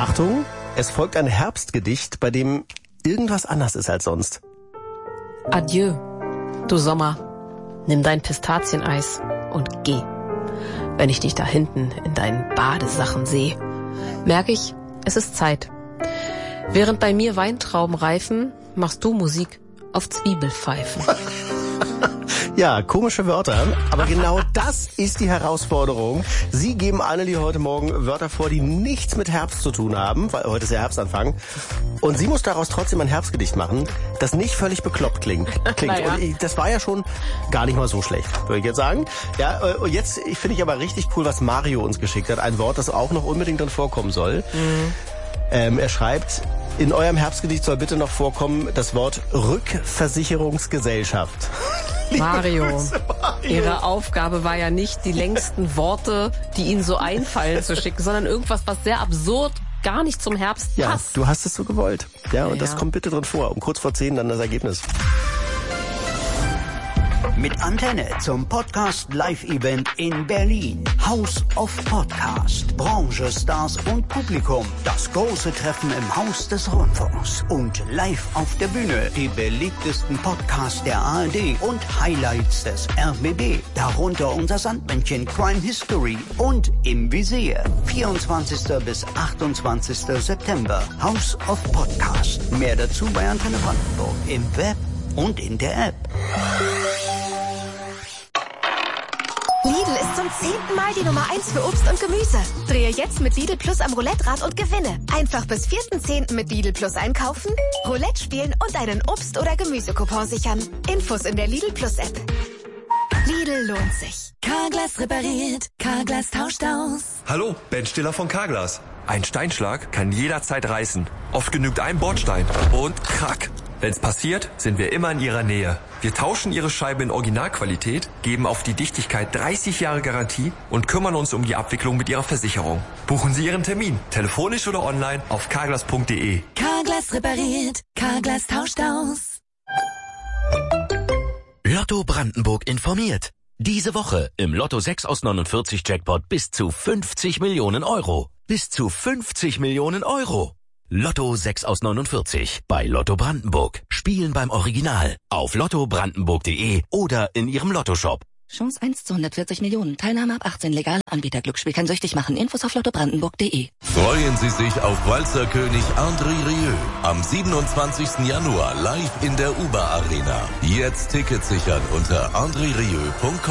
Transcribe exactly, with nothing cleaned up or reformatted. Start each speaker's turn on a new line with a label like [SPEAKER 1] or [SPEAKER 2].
[SPEAKER 1] Achtung, es folgt ein Herbstgedicht, bei dem irgendwas anders ist als sonst.
[SPEAKER 2] Adieu, du Sommer, nimm dein Pistazieneis und geh. Wenn ich dich da hinten in deinen Badesachen sehe, merke ich, es ist Zeit. Während bei mir Weintrauben reifen, machst du Musik auf Zwiebelpfeifen.
[SPEAKER 1] Ja, komische Wörter, aber genau das ist die Herausforderung. Sie geben Annelie heute Morgen Wörter vor, die nichts mit Herbst zu tun haben, weil heute ist ja Herbstanfang. Und sie muss daraus trotzdem ein Herbstgedicht machen, das nicht völlig bekloppt klingt. klingt.
[SPEAKER 2] Naja.
[SPEAKER 1] Und das war ja schon gar nicht mal so schlecht, würde ich jetzt sagen. Ja, und jetzt finde ich aber richtig cool, was Mario uns geschickt hat. Ein Wort, das auch noch unbedingt drin vorkommen soll. Mhm. Ähm, er schreibt, in eurem Herbstgedicht soll bitte noch vorkommen das Wort Rückversicherungsgesellschaft.
[SPEAKER 2] Mario, Ihre Aufgabe war ja nicht, die längsten Worte, die Ihnen so einfallen, zu schicken, sondern irgendwas, was sehr absurd gar nicht zum Herbst
[SPEAKER 1] ja,
[SPEAKER 2] passt.
[SPEAKER 1] Du hast es so gewollt. Ja, und
[SPEAKER 2] ja.
[SPEAKER 1] das kommt bitte drin vor. Um kurz vor zehn dann das Ergebnis.
[SPEAKER 3] Mit Antenne zum Podcast Live-Event in Berlin. House of Podcast. Branche, Stars und Publikum. Das große Treffen im Haus des Rundfunks. Und live auf der Bühne die beliebtesten Podcasts der A R D und Highlights des R B B. Darunter unser Sandmännchen Crime History und Im Visier. vierundzwanzigsten bis achtundzwanzigsten September. House of Podcast. Mehr dazu bei Antenne Brandenburg. Im Web und in der App.
[SPEAKER 4] Lidl ist zum zehnten Mal die Nummer eins für Obst und Gemüse. Drehe jetzt mit Lidl Plus am Roulette-Rad und gewinne. Einfach bis vierten zehnten mit Lidl Plus einkaufen, Roulette spielen und einen Obst- oder Gemüsecoupon sichern. Infos in der Lidl Plus App. Lidl lohnt sich.
[SPEAKER 5] Carglass repariert, Carglass tauscht aus.
[SPEAKER 6] Hallo, Ben Stiller von Carglass. Ein Steinschlag kann jederzeit reißen. Oft genügt ein Bordstein und krack. Wenn's passiert, sind wir immer in Ihrer Nähe. Wir tauschen Ihre Scheibe in Originalqualität, geben auf die Dichtigkeit dreißig Jahre Garantie und kümmern uns um die Abwicklung mit Ihrer Versicherung. Buchen Sie Ihren Termin, telefonisch oder online auf carglass punkt de.
[SPEAKER 5] Carglass repariert, Carglass tauscht aus.
[SPEAKER 7] Lotto Brandenburg informiert. Diese Woche im Lotto sechs aus neunundvierzig Jackpot bis zu fünfzig Millionen Euro. Bis zu fünfzig Millionen Euro. Lotto sechs aus neunundvierzig bei Lotto Brandenburg. Spielen beim Original auf lotto brandenburg punkt de oder in Ihrem Lottoshop.
[SPEAKER 8] Chance eins zu hundertvierzig Millionen. Teilnahme ab achtzehn. Legal. Anbieter Glücksspiel kann süchtig machen. Infos auf lotto brandenburg punkt de.
[SPEAKER 9] Freuen Sie sich auf Walzerkönig André Rieu am siebenundzwanzigsten Januar live in der U B A Arena. Jetzt Tickets sichern unter andre rieu punkt com.